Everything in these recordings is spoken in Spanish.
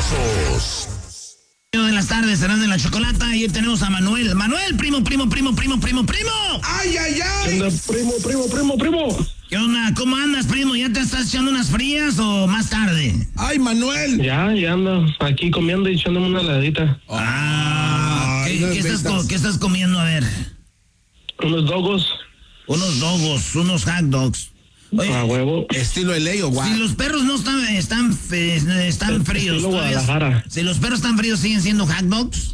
famosos. De las tardes, serán de la chocolata, y hoy tenemos a Manuel. Manuel, primo. ¡Ay, ay, ay! ¿Qué onda, primo? ¿Qué onda? ¿Cómo andas, primo? ¿Ya te estás echando unas frías o más tarde? ¡Ay, Manuel! Ya ando aquí comiendo y echándome una heladita. ¿Qué estás comiendo? A ver. Unos dogos. Unos dogos, unos hot dogs. Oye, A huevo. ¿Estilo LA o guau? si los perros no están fríos, Estilo Guadalajara. si los perros están fríos, ¿siguen siendo hot dogs?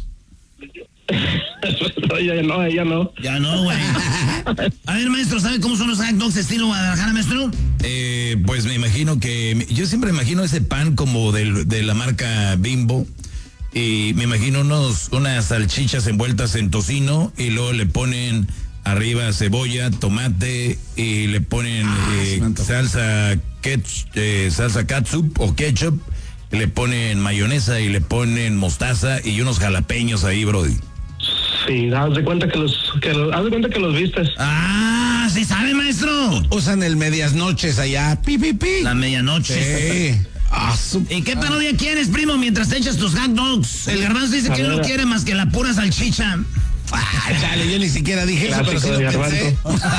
Ya no. Ya no, güey. A ver, maestro, ¿sabe cómo son los hot dogs estilo Guadalajara, maestro? Pues me imagino que... Yo siempre imagino ese pan como de la marca Bimbo. Y me imagino unas salchichas envueltas en tocino y luego le ponen arriba cebolla, tomate y le ponen salsa catsup o ketchup. Le ponen mayonesa y le ponen mostaza y unos jalapeños ahí, brody. Sí, haz de cuenta que los vistes. Ah, ¿sí sabe, maestro? Usan el medias noches allá. Pi. La medianoche. Sí. ¿Y qué parodia quieres, primo, mientras te echas tus hot dogs? El garbanzo dice que no quiere más que la pura salchicha. Chale, yo ni siquiera dije eso, pero sí lo pensé.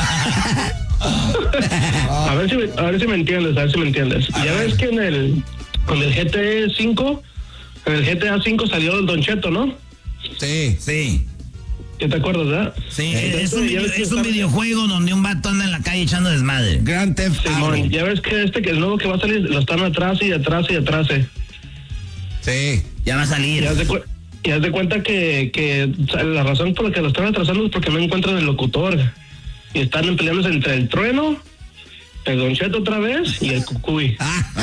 A ver si me entiendes. Ya ves que con el GTA 5, en el GTA 5 salió el Don Cheto, ¿no? Sí. ¿Qué te acuerdas, verdad? Sí, es un videojuego donde un vato anda en la calle echando desmadre. Grand Theft Auto. Simón, ya ves que que el nuevo que va a salir lo están atrás. Sí. Ya va a salir. Y haz de cuenta que la razón por la que lo están atrasando es porque no encuentran el locutor. Y están peleándose entre el Trueno, el Don Cheto otra vez y el Cucuy.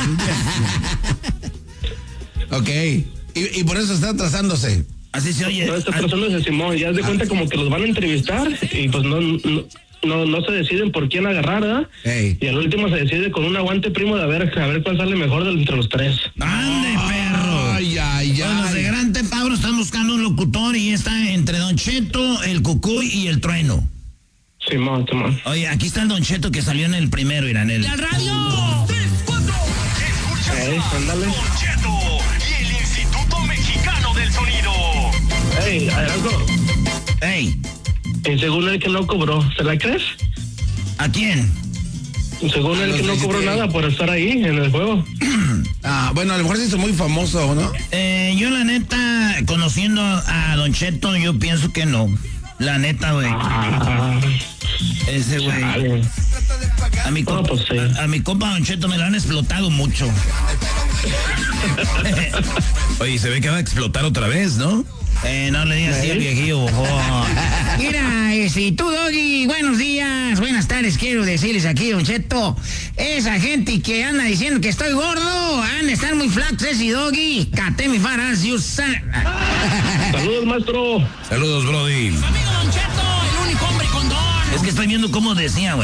Ok. Y por eso está atrasándose. Así se oye. No está atrasándose, Simón. Ya haz de cuenta como que los van a entrevistar y pues no se deciden por quién agarrar, ¿verdad? Ey. Y al último se decide con un aguante, primo, de a ver cuál sale mejor entre los tres. ¡Ande, perro! Ay. Bueno, los de Gran Theft Auto están buscando un locutor y está entre Don Cheto, el Cucuy y el Trueno. Simón. Oye, aquí está el Don Cheto que salió en el primero, Iranel. ¡La radio! Ándale. Don Cheto y el Instituto Mexicano del Sonido. Ey, algo. ¡Ey! Y según él que no cobró, ¿se la crees? ¿A quién? Según él que no cobró nada por estar ahí en el juego. Bueno, a lo mejor se hizo muy famoso, ¿no? Yo la neta, conociendo a Don Cheto, yo pienso que no. La neta, güey. Ese güey. A mi compa, pues sí. a mi compa Don Cheto me lo han explotado mucho. Oye, se ve que va a explotar otra vez, ¿no? No le digas así al viejillo. Mira, si tú, Doggy, buenos días, buenas tardes, quiero decirles aquí, Don Cheto, esa gente que anda diciendo que estoy gordo, han de estar muy flacos, ese Doggy, cate mi faras, you son. Saludos, maestro. Saludos, brody. Amigo Don Cheto, el único hombre con don. Es que estoy viendo cómo decía, güey.